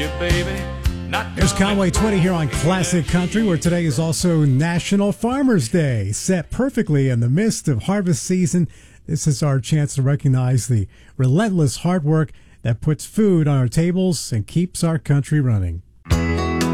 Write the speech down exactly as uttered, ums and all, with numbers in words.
There's Conway Twitty here on Classic Country, where today is also National Farmers Day. Set perfectly in the midst of harvest season, this is our chance to recognize the relentless hard work that puts food on our tables and keeps our country running.